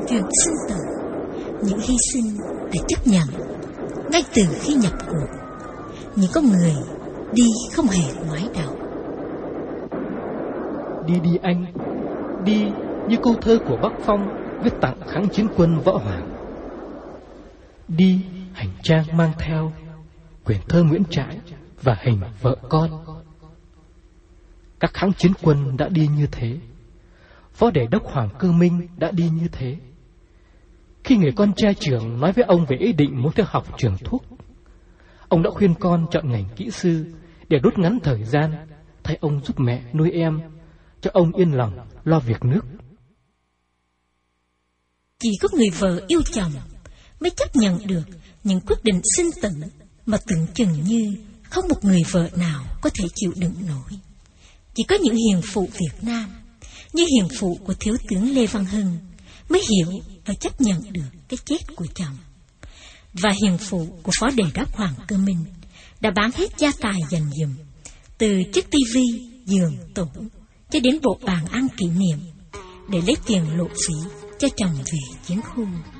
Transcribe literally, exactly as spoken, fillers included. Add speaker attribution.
Speaker 1: chuyện sinh tử, những hy sinh để chấp nhận ngay từ khi nhập cuộc. Những con người đi không hề ngoái đầu.
Speaker 2: Đi đi anh, đi như câu thơ của Bắc Phong viết tặng kháng chiến quân Võ Hoàng. Đi hành trang mang theo quyển thơ Nguyễn Trãi và hình vợ con. Các kháng chiến quân đã đi như thế, Phó Đề đốc Hoàng Cơ Minh đã đi như thế. Khi người con trai trưởng nói với ông về ý định muốn theo học trường thuốc, ông đã khuyên con chọn ngành kỹ sư để rút ngắn thời gian, thay ông giúp mẹ nuôi em, cho ông yên lòng lo việc nước.
Speaker 1: Chỉ có người vợ yêu chồng mới chấp nhận được những quyết định sinh tử mà tưởng chừng như không một người vợ nào có thể chịu đựng nổi. Chỉ có những hiền phụ Việt Nam như hiền phụ của Thiếu tướng Lê Văn Hưng mới hiểu và chấp nhận được cái chết của chồng. Và hiền phụ của Phó Đề đốc Hoàng Cơ Minh đã bán hết gia tài dành dụm, từ chiếc tivi, giường, tủ cho đến bộ bàn ăn kỷ niệm, để lấy tiền lộ phí cho chồng về chiến khu.